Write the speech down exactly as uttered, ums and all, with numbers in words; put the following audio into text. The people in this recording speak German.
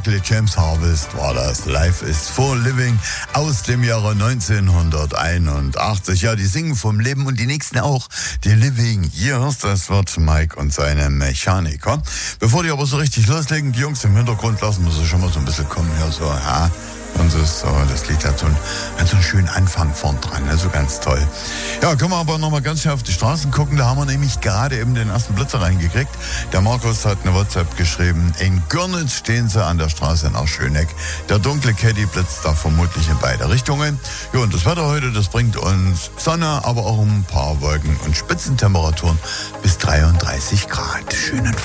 Buckley, James Harvest war das. Life is for Living aus dem Jahre neunzehnhunderteinundachtzig. Ja, die singen vom Leben und die nächsten auch. Die Living Years, das wird Mike und seine Mechaniker. Bevor die aber so richtig loslegen, die Jungs im Hintergrund lassen wir sie schon mal so ein bisschen kommen hier so, ja. Und das, so, das Lied hat so, einen, hat so einen schönen Anfang vorn dran, also ganz toll. Ja, können wir aber nochmal ganz schnell auf die Straßen gucken. Da haben wir nämlich gerade eben den ersten Blitzer reingekriegt. Der Markus hat eine WhatsApp geschrieben. In Görnitz stehen sie an der Straße nach Schöneck. Der dunkle Caddy blitzt da vermutlich in beide Richtungen. Ja, und das Wetter heute, das bringt uns Sonne, aber auch ein paar Wolken und Spitzentemperaturen bis dreiunddreißig Grad. Schönen